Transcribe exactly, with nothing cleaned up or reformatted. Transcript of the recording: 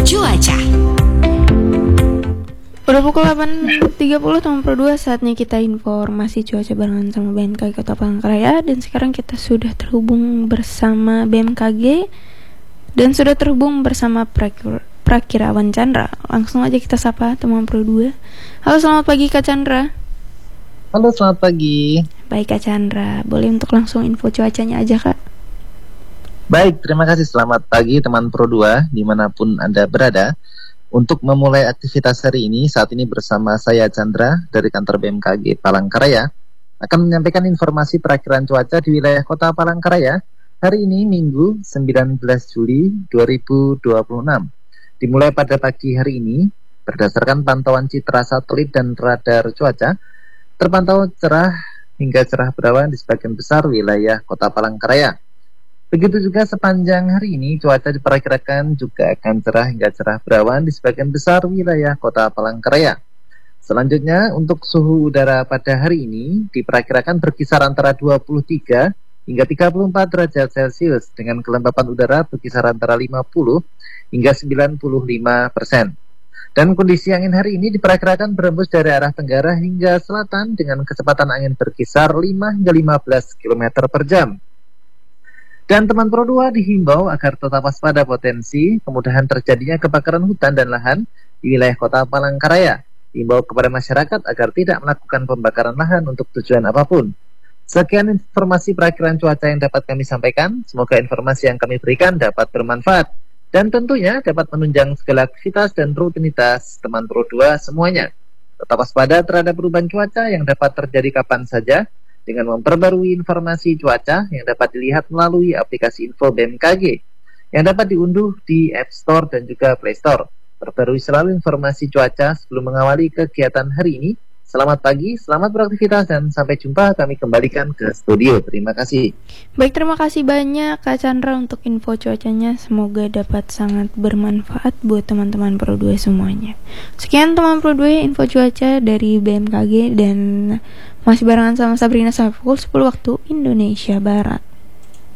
cuaca. Udah pukul delapan tiga puluh teman Pro dua, saatnya kita informasi cuaca barengan sama B M K G Kota Palangkaraya. Dan sekarang kita sudah terhubung bersama B M K G dan sudah terhubung bersama Prakir, Prakirawan Chandra. Langsung aja kita sapa teman Pro dua. Halo, selamat pagi Kak Chandra. Halo, selamat pagi. Baik Kak Chandra, boleh untuk langsung info cuacanya aja Kak? Baik, terima kasih. Selamat pagi teman Pro dua dimanapun Anda berada. Untuk memulai aktivitas hari ini, saat ini bersama saya Chandra dari kantor B M K G Palangkaraya akan menyampaikan informasi perakiraan cuaca di wilayah kota Palangkaraya hari ini Minggu sembilan belas Juli dua ribu dua puluh enam. Dimulai pada pagi hari ini, berdasarkan pantauan citra satelit dan radar cuaca, terpantau cerah hingga cerah berawan di sebagian besar wilayah kota Palangkaraya. Begitu juga sepanjang hari ini, cuaca diperkirakan juga akan cerah hingga cerah berawan di sebagian besar wilayah kota Palangkaraya. Selanjutnya, untuk suhu udara pada hari ini diperkirakan berkisar antara dua puluh tiga hingga tiga puluh empat derajat Celcius dengan kelembapan udara berkisar antara lima puluh hingga sembilan puluh lima persen. Dan kondisi angin hari ini diperkirakan berembus dari arah tenggara hingga selatan dengan kecepatan angin berkisar lima hingga lima belas kilometer per jam. Dan teman Pro dua dihimbau agar tetap waspada potensi kemudahan terjadinya kebakaran hutan dan lahan di wilayah kota Palangkaraya. Dihimbau kepada masyarakat agar tidak melakukan pembakaran lahan untuk tujuan apapun. Sekian informasi perakiraan cuaca yang dapat kami sampaikan. Semoga informasi yang kami berikan dapat bermanfaat dan tentunya dapat menunjang segala aktivitas dan rutinitas teman Pro dua semuanya. Tetap waspada terhadap perubahan cuaca yang dapat terjadi kapan saja dengan memperbarui informasi cuaca yang dapat dilihat melalui aplikasi Info B M K G yang dapat diunduh di App Store dan juga Play Store. Perbarui selalu informasi cuaca sebelum mengawali kegiatan hari ini. Selamat pagi, selamat beraktivitas, dan sampai jumpa. Kami kembalikan ke studio. Terima kasih. Baik, terima kasih banyak Kak Chandra untuk info cuacanya. Semoga dapat sangat bermanfaat buat teman-teman Pro dua semuanya. Sekian teman Pro dua, info cuaca dari B M K G, dan masih barengan sama Sabrina sampai pukul sepuluh waktu Indonesia Barat.